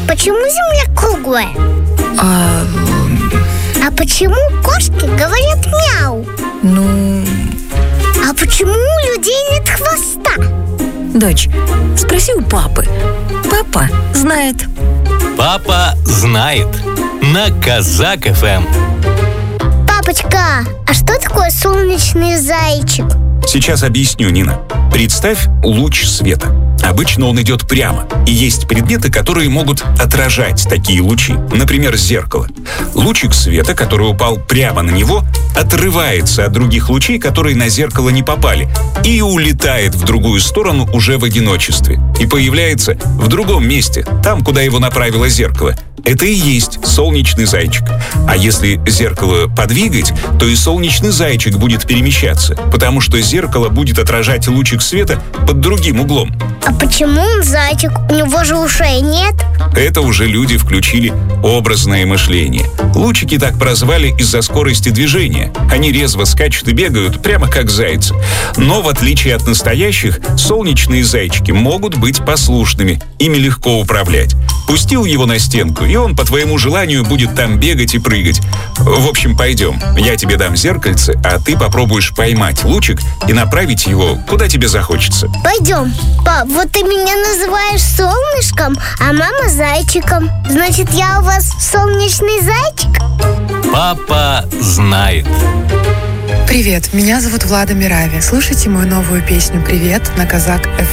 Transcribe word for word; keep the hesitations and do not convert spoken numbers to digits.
почему Земля круглая? А... А почему кошки говорят мяу? Ну... А почему у людей нет хвоста? Дочь, спроси у папы. Папа знает. Папа знает. На Казак эф эм. Папочка, а что такое солнечный зайчик? Сейчас объясню, Нина. Представь луч света. Обычно он идет прямо, и есть предметы, которые могут отражать такие лучи. Например, зеркало. Лучик света, который упал прямо на него, отрывается от других лучей, которые на зеркало не попали, и улетает в другую сторону уже в одиночестве. И появляется в другом месте, там, куда его направило зеркало. Это и есть солнечный зайчик. А если зеркало подвигать, то и солнечный зайчик будет перемещаться, потому что зеркало будет отражать лучик света под другим углом. А почему он зайчик? У него же ушей нет. Это уже люди включили образное мышление. Лучики так прозвали из-за скорости движения. Они резво скачут и бегают, прямо как зайцы. Но, в отличие от настоящих, солнечные зайчики могут быть послушными. Ими легко управлять. Пустил его на стенку, и он по твоему желанию будет там бегать и прыгать. В общем, пойдем. Я тебе дам зеркальце, а ты попробуешь поймать лучик и направить его, куда тебе захочется. Пойдем. Пап, вот ты меня называешь солнышком, а мама зайчиком. Значит, я у вас солнечный зайчик? Папа знает. Привет, меня зовут Влада Мирави. Слушайте мою новую песню «Привет» на Казак эф эм.